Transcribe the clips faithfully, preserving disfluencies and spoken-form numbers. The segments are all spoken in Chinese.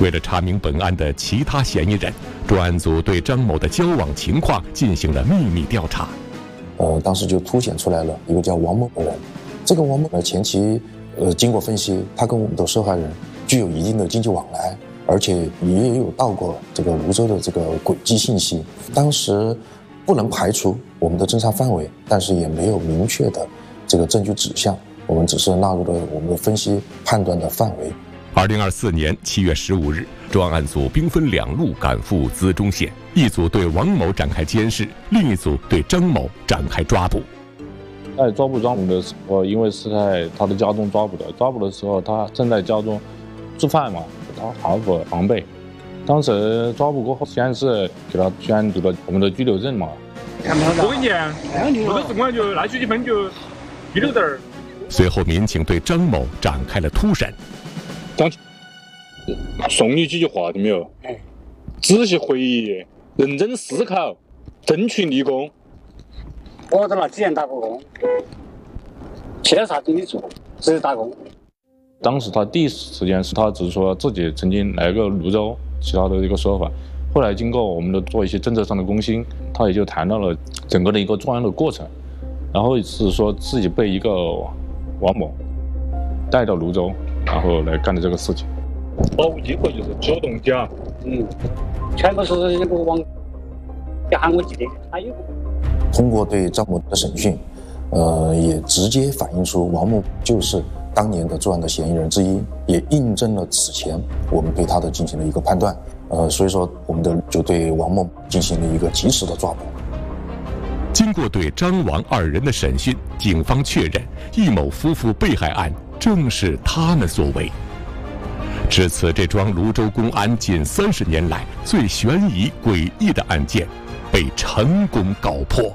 为了查明本案的其他嫌疑人，专案组对张某的交往情况进行了秘密调查。 呃，当时就凸显出来了一个叫王某的人。这个王某呢，前期呃经过分析，他跟我们的受害人具有一定的经济往来，而且也有到过这个泸州的这个轨迹信息。当时不能排除我们的侦查范围，但是也没有明确的这个证据指向，我们只是纳入了我们的分析判断的范围。 二零二四年七月十五日，专案组兵分两路赶赴资中县，一组对王某展开监视，另一组对张某展开抓捕。 在抓捕张某的时候，因为是在他的家中抓捕的，抓捕的时候他正在家中做饭嘛，他毫不防备。当时抓捕过后，先是给他宣读了我们的拘留证嘛。 我跟你讲，我的情况就拿出去分就拘留点儿。 随后，民警对张某展开了突审。 张，送你几句话听没有？仔细回忆，认真思考，争取立功。 我在那几年打过工，其他啥都没做，只是打工。 当时他第一时间是他只是说自己曾经来过泸州，其他的一个说法。后来经过我们的做一些政策上的更新，他也就谈到了整个的一个专案的过程，然后是说自己被一个王某带到泸州，然后来干的这个事情。保护机构就是主动讲， 嗯，全部是那个王要喊我记得，他有。 通过对张某的审讯，呃，也直接反映出王某就是当年的作案的嫌疑人之一，也印证了此前我们对他的进行了一个判断。呃，所以说我们的就对王某进行了一个及时的抓捕。 经过对张王二人的审讯，警方确认易某夫妇被害案正是他们所为。至此，这桩泸州公安近三十年来最悬疑诡异的案件被成功告破。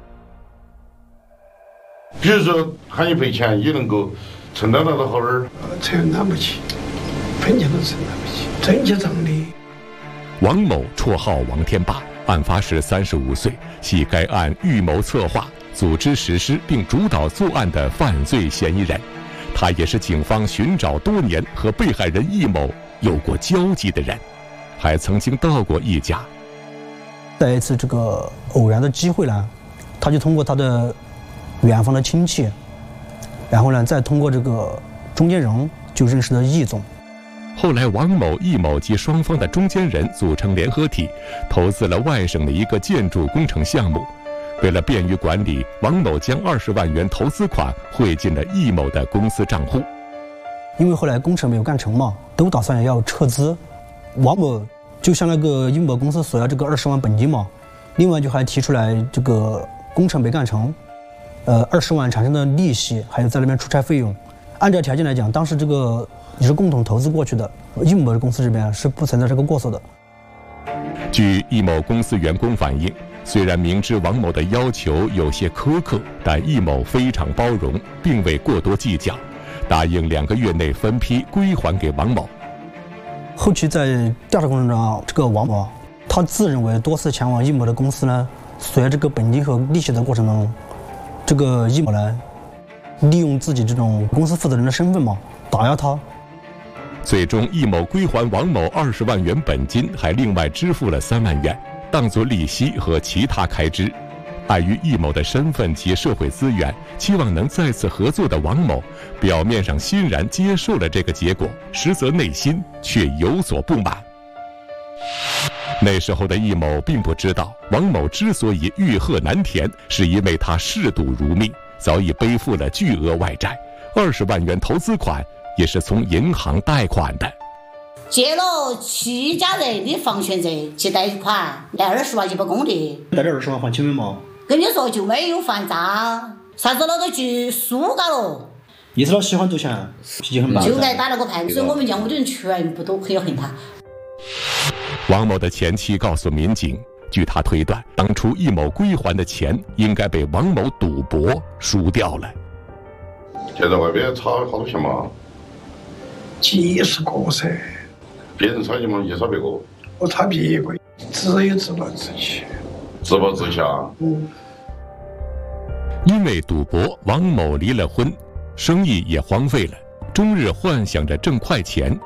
比如说喊你赔钱，也能够承担得到好点儿。 承担不起，分钱都承担不起，真结账的。 王某绰号王天霸，案发时三十五岁，系该案预谋策划、组织实施并主导作案的犯罪嫌疑人。他也是警方寻找多年和被害人易某有过交集的人，还曾经到过易家。 在一次这个偶然的机会呢，他就通过他的远方的亲戚，然后呢，再通过这个中间人就认识了易总。 后来，王某、易某及双方的中间人组成联合体，投资了外省的一个建筑工程项目。为了便于管理，王某将二十万元投资款汇进了易某的公司账户。 因为后来工程没有干成嘛，都打算要撤资，王某就向那个易某公司索要这个二十万本金嘛，另外就还提出来这个工程没干成，呃，二十万产生的利息，还有在那边出差费用。按照条件来讲，当时这个也是共同投资过去的，易某的公司这边是不存在这个过错的。 据易某公司员工反映，虽然明知王某的要求有些苛刻，但易某非常包容，并未过多计较，答应两个月内分批归还给王某。 后期在调查过程中，这个王某他自认为多次前往易某的公司呢，索要这个本金和利息的过程中，这个易某呢，利用自己这种公司负责人的身份嘛，打压他。 最终，易某归还王某二十万元本金，还另外支付了三万元，当作利息和其他开支。碍于易某的身份及社会资源，期望能再次合作的王某，表面上欣然接受了这个结果，实则内心却有所不满。那时候的易某并不知道，王某之所以欲壑难填，是因为他嗜赌如命，早已背负了巨额外债，二十万元投资款也是从银行贷款的。 借了七家人的房权证去贷款，那二十万就不公的。 贷这二十万还清没嘛？ 跟你说就没有犯账，啥子那个就输干了。 意思他喜欢赌钱，脾气很暴。 就爱打那个牌，所以我们家我的人全部都很恨他。 王某的前妻告诉民警，据他推断，当初易某归还的钱应该被王某赌博输掉了。 就在外边差好多钱嘛？ 几十个噻。 别人差几毛，也差别个。 我差别个，只有自暴自弃。 自暴自弃啊！ 嗯。 因为赌博，王某离了婚，生意也荒废了，终日幻想着挣快钱。